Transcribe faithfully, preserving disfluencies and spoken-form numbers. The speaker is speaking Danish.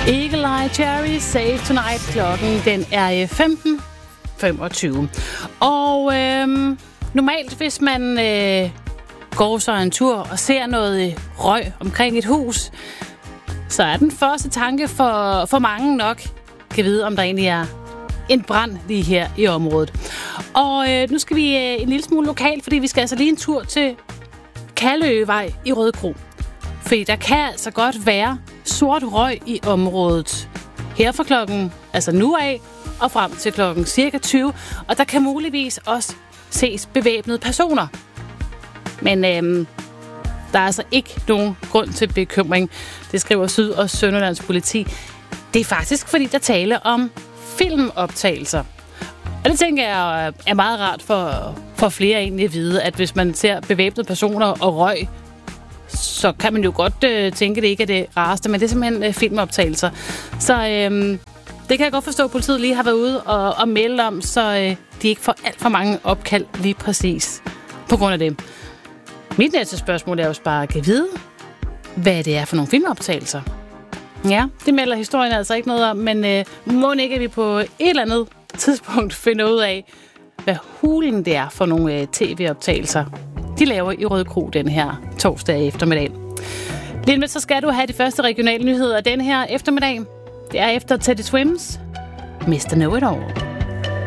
Eagle Eye Cherry, Save Tonight. Klokken den er femten femogtyve. Og øhm, normalt, hvis man øh, går så en tur og ser noget røg omkring et hus, så er den første tanke for, for mange nok, kan vide, om der egentlig er en brand lige her i området. Og øh, nu skal vi øh, en lille smule lokalt, fordi vi skal altså lige en tur til Kaløvej i Rødekro. Fordi der kan altså godt være sort røg i området. Her fra klokken, altså nu af, og frem til klokken cirka tyve. Og der kan muligvis også ses bevæbnede personer. Men øhm, der er altså ikke nogen grund til bekymring. Det skriver Syd- og Sønderlands politi. Det er faktisk, fordi der taler om filmoptagelser. Og det tænker jeg er meget rart for, for flere egentlig at vide, at hvis man ser bevæbnede personer og røg, så kan man jo godt øh, tænke, at det ikke er det rareste, men det er simpelthen øh, filmoptagelser. Så øh, det kan jeg godt forstå, at politiet lige har været ude og, og melde om, så øh, de ikke får alt for mange opkald lige præcis på grund af det. Mit næste spørgsmål er jo bare, kan vide, hvad det er for nogle filmoptagelser? Ja, det melder historien altså ikke noget om, men øh, må ikke, at vi på et eller andet tidspunkt finder ud af, hvad hulen det er for nogle øh, tv-optagelser, de laver i Rødekro den her torsdag eftermiddag. Lige med så skal du have de første regionale nyheder den her eftermiddag. Det er efter Teddy Swims, mister Know It All.